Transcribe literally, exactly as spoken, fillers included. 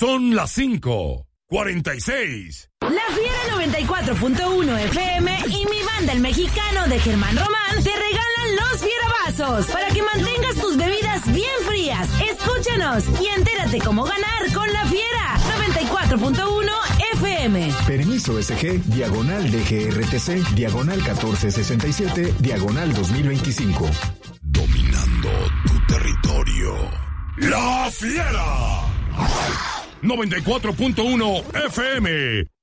Son las cinco cuarenta y seis. La Fiera noventa y cuatro punto uno F M y mi banda El Mexicano de Germán Román te regalan los fierabazos para que mantengas tus bebidas bien frías. Escúchanos y entérate cómo ganar con La Fiera noventa y cuatro punto uno F M. Permiso S G, diagonal D G R T C, diagonal catorce sesenta y siete, diagonal dos mil veinticinco. Dominando tu territorio. La Fiera noventa y cuatro punto uno F M.